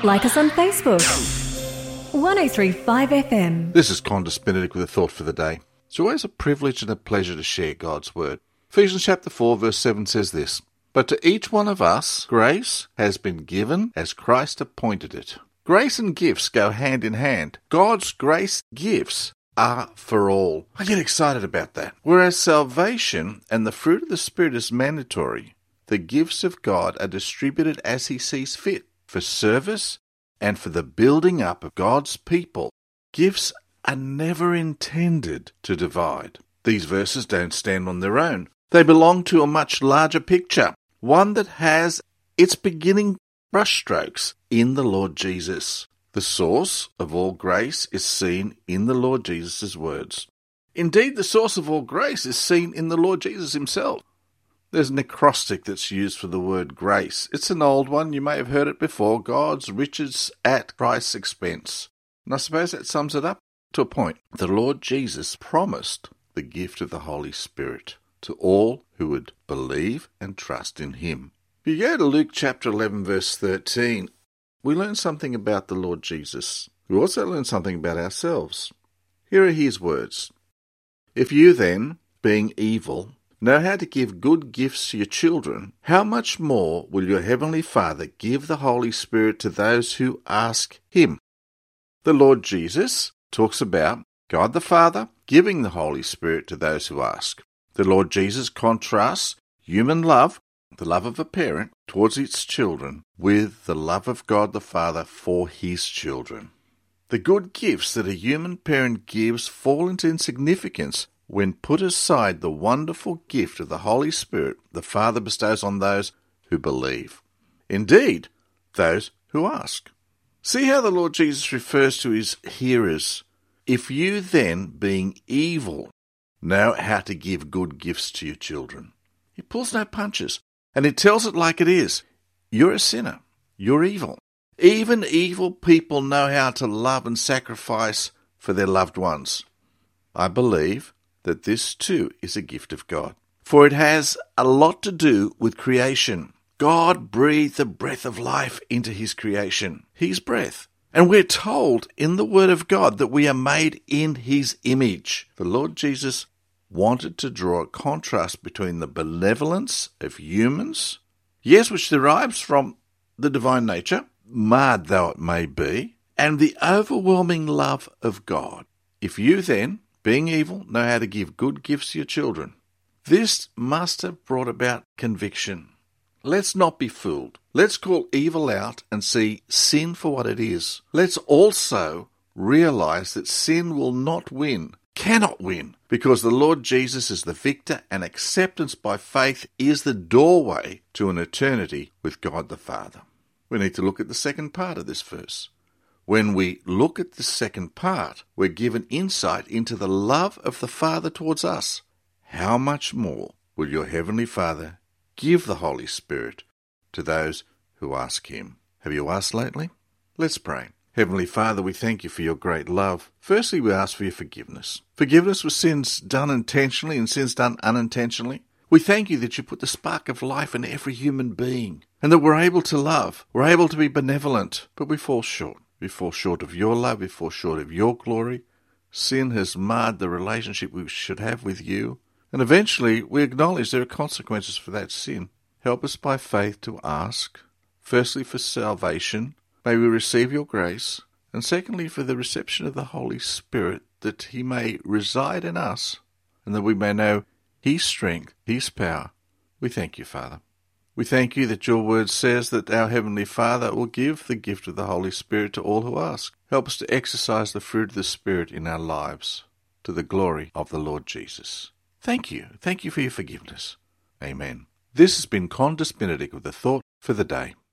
Like us on Facebook. 1035 FM. This is Condis Benedict with a thought for the day. It's always a privilege and a pleasure to share God's word. Ephesians chapter 4 verse 7 says this, "But to each one of us grace has been given as Christ appointed it." Grace and gifts go hand in hand. God's grace gifts are for all. I get excited about that. Whereas salvation and the fruit of the Spirit is mandatory, the gifts of God are distributed as He sees fit for service and for the building up of God's people. Gifts are never intended to divide. These verses don't stand on their own. They belong to a much larger picture, one that has its beginning brushstrokes in the Lord Jesus. The source of all grace is seen in the Lord Jesus' words. Indeed, the source of all grace is seen in the Lord Jesus himself. There's an acrostic that's used for the word grace. It's an old one. You may have heard it before. God's riches at Christ's expense. And I suppose that sums it up to a point. The Lord Jesus promised the gift of the Holy Spirit to all who would believe and trust in Him. If you go to Luke chapter 11 verse 13, we learn something about the Lord Jesus. We also learn something about ourselves. Here are His words. "If you then, being evil, know how to give good gifts to your children, how much more will your heavenly Father give the Holy Spirit to those who ask Him?" The Lord Jesus talks about God the Father giving the Holy Spirit to those who ask. The Lord Jesus contrasts human love, the love of a parent towards its children, with the love of God the Father for His children. The good gifts that a human parent gives fall into insignificance when put aside the wonderful gift of the Holy Spirit the Father bestows on those who believe. Indeed, those who ask. See how the Lord Jesus refers to His hearers. "If you then, being evil, know how to give good gifts to your children." He pulls no punches. And He tells it like it is. You're a sinner. You're evil. Even evil people know how to love and sacrifice for their loved ones. I believe that this too is a gift of God. For it has a lot to do with creation. God breathed the breath of life into His creation. His breath. And we're told in the Word of God that we are made in His image. The Lord Jesus wanted to draw a contrast between the benevolence of humans, yes, which derives from the divine nature, marred though it may be, and the overwhelming love of God. "If you then, being evil, know how to give good gifts to your children." This must have brought about conviction. Let's not be fooled. Let's call evil out and see sin for what it is. Let's also realize that sin will not win, cannot win, because the Lord Jesus is the victor, and acceptance by faith is the doorway to an eternity with God the Father. We need to look at the second part of this verse. When we look at the second part, we're given insight into the love of the Father towards us. How much more will your Heavenly Father give the Holy Spirit to those who ask Him? Have you asked lately? Let's pray. Heavenly Father, we thank You for Your great love. Firstly, we ask for Your forgiveness. Forgiveness for sins done intentionally and sins done unintentionally. We thank You that You put the spark of life in every human being, and that we're able to love, we're able to be benevolent, but we fall short. We fall short of Your love, we fall short of Your glory. Sin has marred the relationship we should have with You, and eventually we acknowledge there are consequences for that sin. Help us by faith to ask, firstly for salvation, may we receive Your grace, and secondly for the reception of the Holy Spirit, that He may reside in us, and that we may know His strength, His power. We thank You, Father. We thank You that Your word says that our Heavenly Father will give the gift of the Holy Spirit to all who ask. Help us to exercise the fruit of the Spirit in our lives, to the glory of the Lord Jesus. Thank You. Thank You for Your forgiveness. Amen. This has been Condis Benedict with a thought for the day.